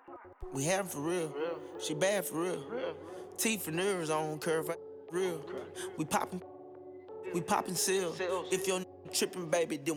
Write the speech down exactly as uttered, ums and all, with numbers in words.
We had 'em for real. She bad for real. Teeth and nerves on curve, real. We poppin', we poppin' seals. If your n- trippin', baby, then